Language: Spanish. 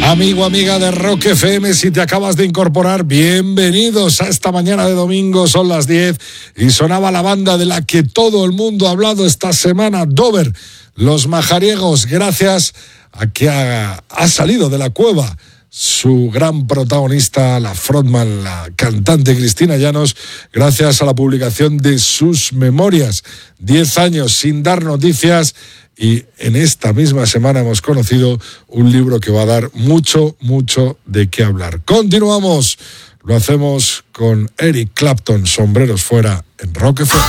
Amigo, amiga de Rock FM, si te acabas de incorporar, bienvenidos a esta mañana de domingo, son las 10 y sonaba la banda de la que todo el mundo ha hablado esta semana, Dover, Los Majariegos, gracias a que ha salido de la cueva su gran protagonista, la frontman, la cantante Cristina Llanos, gracias a la publicación de sus memorias. 10 años sin dar noticias y en esta misma semana hemos conocido un libro que va a dar mucho, mucho de qué hablar. Continuamos, lo hacemos con Eric Clapton, Sombreros Fuera, en Rock FM.